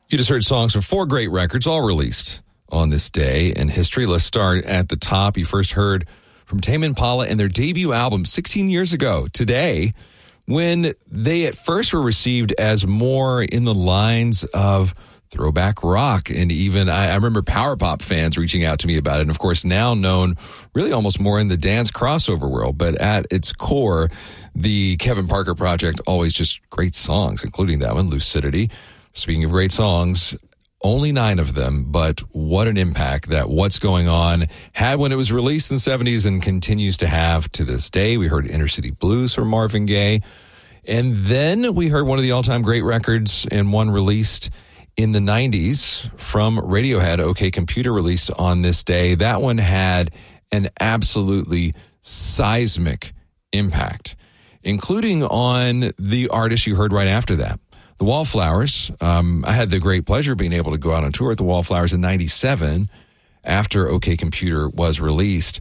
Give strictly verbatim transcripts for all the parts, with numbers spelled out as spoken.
You just heard songs from four great records, all released on this day in history. Let's start at the top. You first heard from Tame Impala and their debut album sixteen years ago today, when they at first were received as more in the lines of throwback rock. And even I, I remember power pop fans reaching out to me about it. And of course, now known really almost more in the dance crossover world. But at its core, the Kevin Parker Project, always just great songs, including that one, Lucidity. Speaking of great songs, only nine of them, but what an impact that What's Going On had when it was released in the seventies and continues to have to this day. We heard Inner City Blues from Marvin Gaye. And then we heard one of the all-time great records and one released in the nineties from Radiohead, OK Computer, released on this day. That one had an absolutely seismic impact, including on the artist you heard right after that. The Wallflowers. Um, I had the great pleasure of being able to go out on tour with the Wallflowers in ninety-seven after OK Computer was released.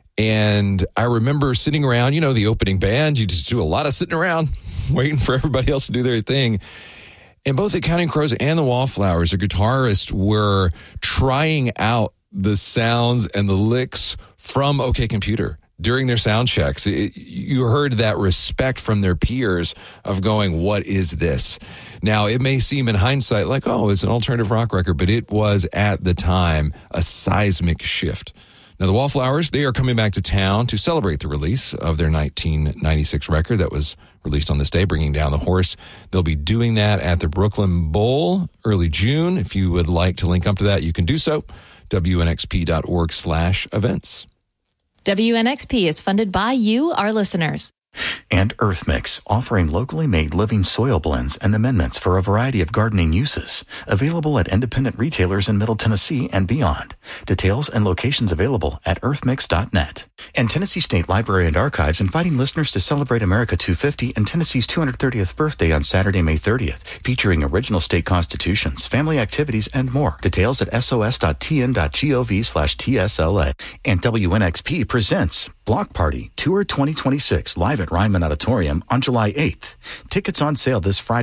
And I remember sitting around, you know, the opening band, you just do a lot of sitting around waiting for everybody else to do their thing. And both the Counting Crows and the Wallflowers, the guitarists, were trying out the sounds and the licks from OK Computer during their sound checks. It, you heard that respect from their peers of going, what is this? Now, it may seem in hindsight like, oh, it's an alternative rock record, but it was at the time a seismic shift. Now, the Wallflowers, they are coming back to town to celebrate the release of their nineteen ninety-six record that was released on this day, Bringing Down the Horse. They'll be doing that at the Brooklyn Bowl early June. If you would like to link up to that, you can do so. W N X P dot org slash events. W N X P is funded by you, our listeners. And EarthMix, offering locally made living soil blends and amendments for a variety of gardening uses. Available at independent retailers in Middle Tennessee and beyond. Details and locations available at earth mix dot net. And Tennessee State Library and Archives inviting listeners to celebrate America two fifty and Tennessee's two hundred thirtieth birthday on Saturday, May thirtieth, featuring original state constitutions, family activities, and more. Details at s o s dot t n dot gov slash t s l a. And W N X P presents Block Party Tour twenty twenty-six live at Ryman Auditorium on July eighth. Tickets on sale this Friday